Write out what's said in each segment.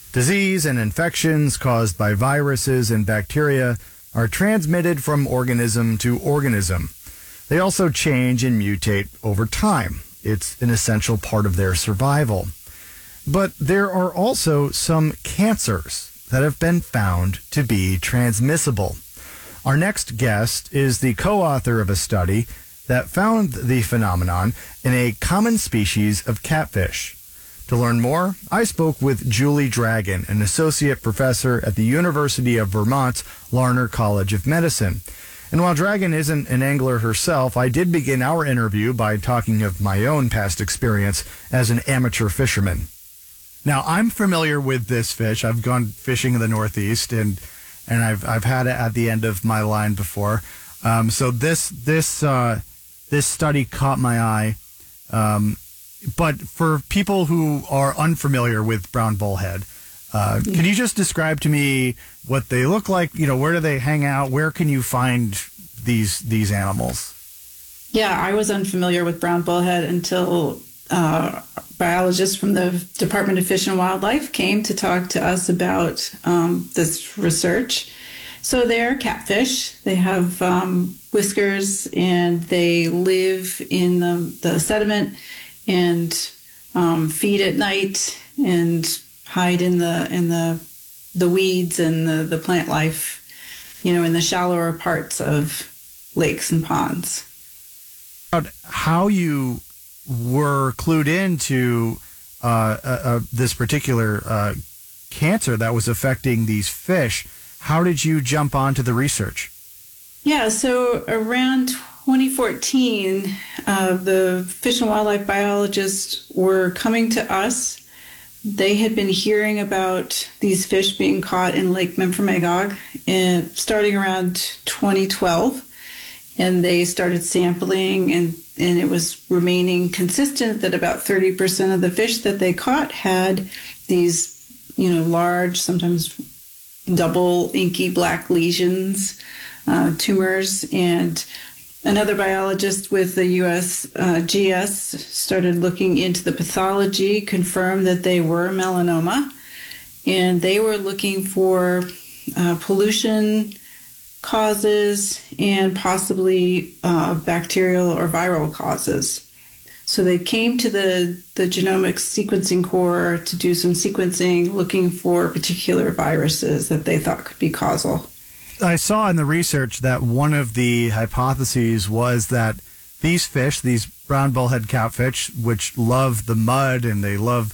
Disease and infections caused by viruses and bacteria are transmitted from organism to organism. They also change and mutate over time. It's an essential part of their survival. But there are also some cancers that have been found to be transmissible. Our next guest is the co-author of a study that found the phenomenon in a common species of catfish. To learn more, I spoke with Julie Dragon, an associate professor at the University of Vermont's Larner College of Medicine. And while Dragon isn't an angler herself, I did begin our interview by talking of my own past experience as an amateur fisherman. Now, I'm familiar with this fish. I've gone fishing in the Northeast, and I've had it at the end of my line before. So this study caught my eye. But for people who are unfamiliar with brown bullhead, can you just describe to me what they look like? You know, where do they hang out? Where can you find these animals? Yeah, I was unfamiliar with brown bullhead until biologists from the Department of Fish and Wildlife came to talk to us about this research. So they're catfish. They have whiskers, and they live in the sediment and feed at night and hide in the weeds and the plant life, you know, in the shallower parts of lakes and ponds. How you were clued into this particular cancer that was affecting these fish. How did you jump onto the research? Yeah, so around 2014, the fish and wildlife biologists were coming to us. They had been hearing about these fish being caught in Lake Memphremagog starting around 2012. And they started sampling, and it was remaining consistent that about 30% of the fish that they caught had these, you know, large, sometimes double inky black lesions, tumors. And another biologist with the USGS started looking into the pathology, confirmed that they were melanoma, and they were looking for pollution causes and possibly bacterial or viral causes. So they came to the Genomics Sequencing Corps to do some sequencing, looking for particular viruses that they thought could be causal. I saw in the research that one of the hypotheses was that these fish, these brown bullhead catfish, which love the mud and they love,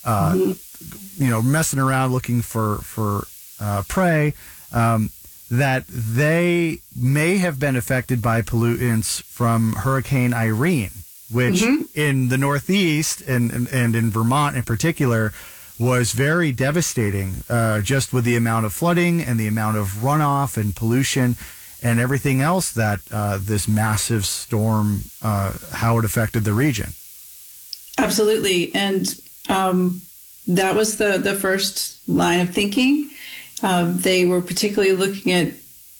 you know, messing around looking for prey, that they may have been affected by pollutants from Hurricane Irene, which in the Northeast and in Vermont in particular was very devastating, just with the amount of flooding and the amount of runoff and pollution and everything else that this massive storm, how it affected the region. Absolutely. And that was the first line of thinking. They were particularly looking at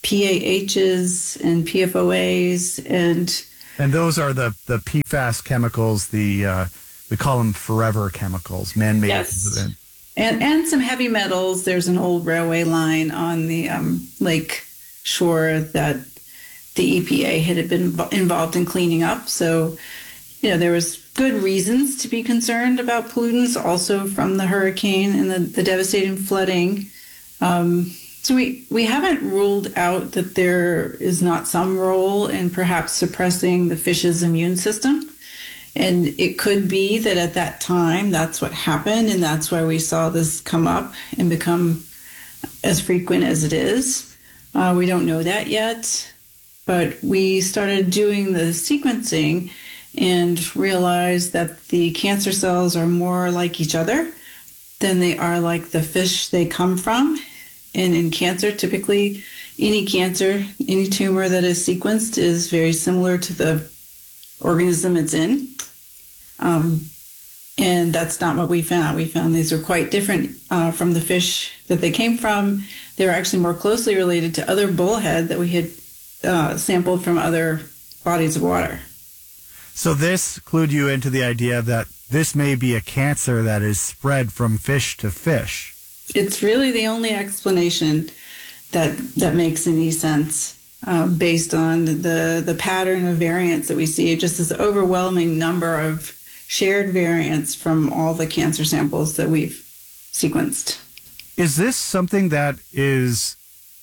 PAHs and PFOAs, and those are the PFAS chemicals. We call them forever chemicals, man-made. Yes. And some heavy metals. There's an old railway line on the lake shore that the EPA had been involved in cleaning up. So, you know, there was good reasons to be concerned about pollutants also from the hurricane and the devastating flooding. So we haven't ruled out that there is not some role in perhaps suppressing the fish's immune system. And it could be that at that time, that's what happened. And that's why we saw this come up and become as frequent as it is. We don't know that yet, but we started doing the sequencing and realized that the cancer cells are more like each other than they are like the fish they come from. And in cancer, typically, any cancer, any tumor that is sequenced is very similar to the organism it's in. And that's not what we found. We found these are quite different from the fish that they came from. They were actually more closely related to other bullhead that we had sampled from other bodies of water. So this clued you into the idea that this may be a cancer that is spread from fish to fish. it's really the only explanation that makes any sense based on the pattern of variants that we see. Just this overwhelming number of shared variants from all the cancer samples that we've sequenced. Is this something that is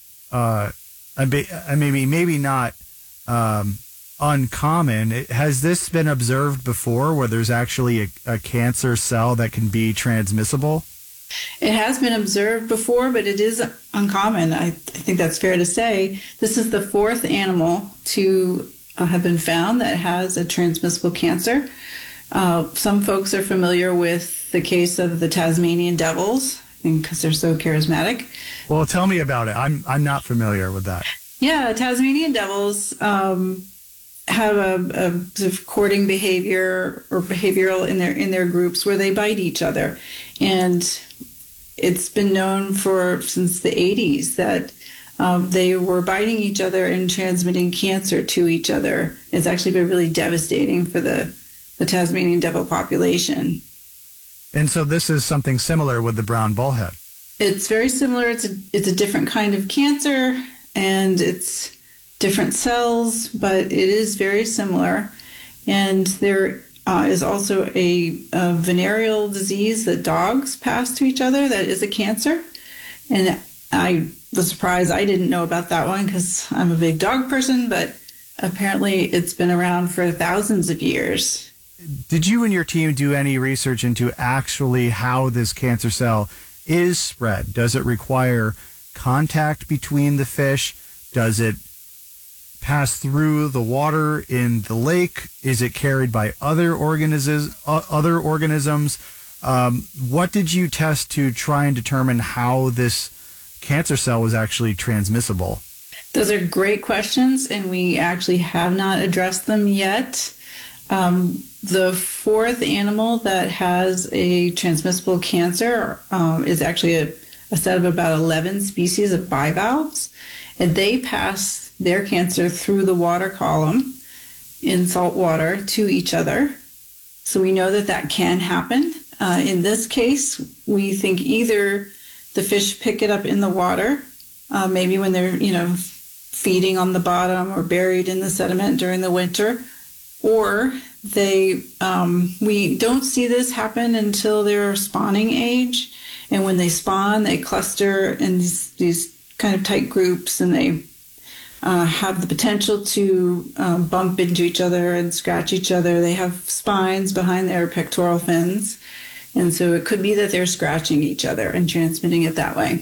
maybe not uncommon? Has this been observed before, where there's actually a cancer cell that can be transmissible? It has been observed before, but it is uncommon. I think that's fair to say. This is the fourth animal to have been found that has a transmissible cancer. Some folks are familiar with the case of the Tasmanian devils, I think because they're so charismatic. Well, tell me about it. I'm not familiar with that. Yeah, Tasmanian devils have a sort of courting behavior or behavioral in their groups where they bite each other, and it's been known since the 80s that they were biting each other and transmitting cancer to each other. It's actually been really devastating for the Tasmanian devil population. And so this is something similar with the brown bullhead. It's very similar. It's a different kind of cancer, and it's different cells, but it is very similar. And there is also a venereal disease that dogs pass to each other that is a cancer. And I was surprised I didn't know about that one because I'm a big dog person, but apparently it's been around for thousands of years. Did you and your team do any research into actually how this cancer cell is spread? Does it require contact between the fish? Does it pass through the water in the lake? Is it carried by other organisms? What did you test to try and determine how this cancer cell was actually transmissible? Those are great questions, and we actually have not addressed them yet. The fourth animal that has a transmissible cancer is actually a set of about 11 species of bivalves, and they pass their cancer through the water column in salt water to each other. So we know that can happen. In this case, we think either the fish pick it up in the water, maybe when they're, feeding on the bottom or buried in the sediment during the winter, or we don't see this happen until they're spawning age. And when they spawn, they cluster in these kind of tight groups, and they have the potential to bump into each other and scratch each other. They have spines behind their pectoral fins. And so it could be that they're scratching each other and transmitting it that way.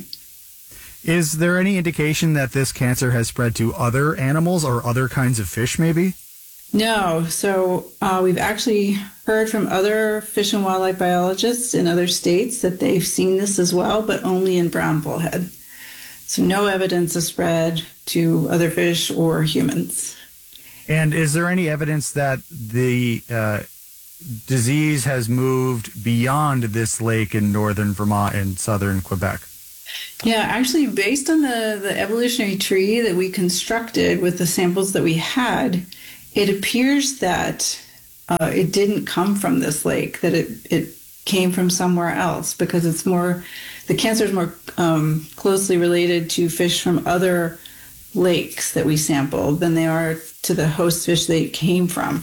Is there any indication that this cancer has spread to other animals or other kinds of fish, maybe? No. So we've actually heard from other fish and wildlife biologists in other states that they've seen this as well, but only in brown bullhead. So no evidence of spread to other fish or humans. And is there any evidence that the disease has moved beyond this lake in northern Vermont and southern Quebec? Yeah, actually, based on the evolutionary tree that we constructed with the samples that we had, it appears that it didn't come from this lake, that it came from somewhere else, because the cancer is more closely related to fish from other lakes that we sampled than they are to the host fish they came from.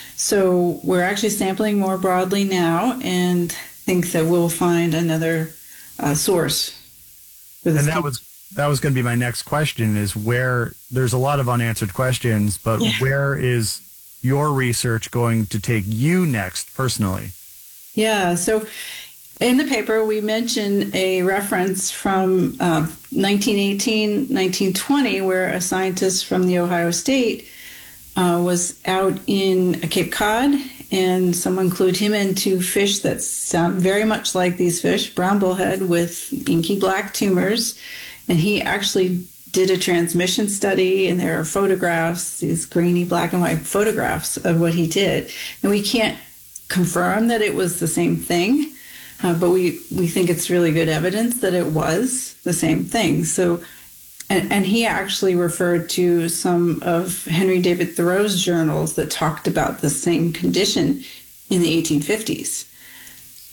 So we're actually sampling more broadly now and think that we'll find another source. And that was going to be my next question, is where there's a lot of unanswered questions, but where is your research going to take you next personally? Yeah, so in the paper, we mention a reference from 1918, 1920, where a scientist from the Ohio State was out in Cape Cod, and someone clued him into fish that sound very much like these fish, brown bullhead with inky black tumors. And he actually did a transmission study, and there are photographs, these grainy black and white photographs of what he did. And we can't confirm that it was the same thing, but we think it's really good evidence that it was the same thing. So, and he actually referred to some of Henry David Thoreau's journals that talked about the same condition in the 1850s.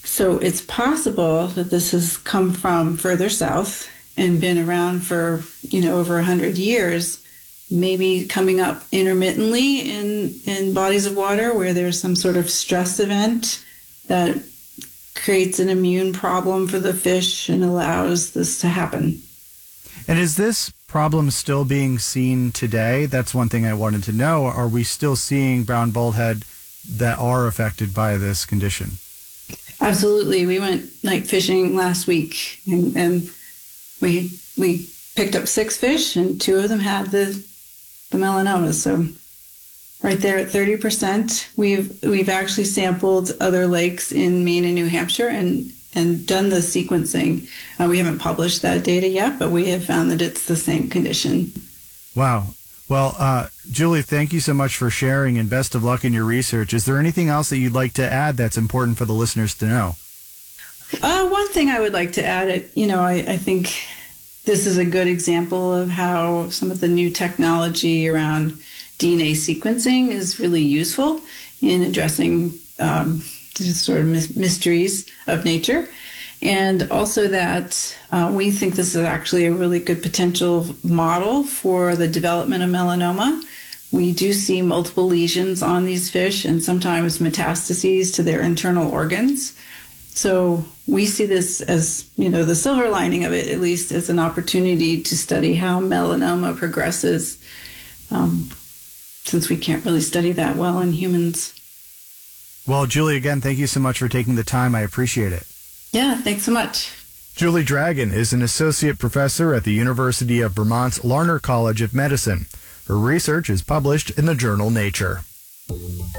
So it's possible that this has come from further south and been around for, over 100 years, maybe coming up intermittently in bodies of water where there's some sort of stress event that creates an immune problem for the fish and allows this to happen. And is this problem still being seen today? That's one thing I wanted to know. Are we still seeing brown bullhead that are affected by this condition? Absolutely. We went night fishing last week, and we picked up 6 fish, and 2 of them had the melanoma. So right there at 30%. We've actually sampled other lakes in Maine and New Hampshire and done the sequencing. We haven't published that data yet, but we have found that it's the same condition. Wow. Well, Julie, thank you so much for sharing, and best of luck in your research. Is there anything else that you'd like to add that's important for the listeners to know? One thing I would like to add, I think this is a good example of how some of the new technology around DNA sequencing is really useful in addressing sort of mysteries of nature. And also that we think this is actually a really good potential model for the development of melanoma. We do see multiple lesions on these fish and sometimes metastases to their internal organs. So we see this as, the silver lining of it, at least, as an opportunity to study how melanoma progresses, since we can't really study that well in humans. Well, Julie, again, thank you so much for taking the time. I appreciate it. Yeah, thanks so much. Julie Dragon is an associate professor at the University of Vermont's Larner College of Medicine. Her research is published in the journal Nature.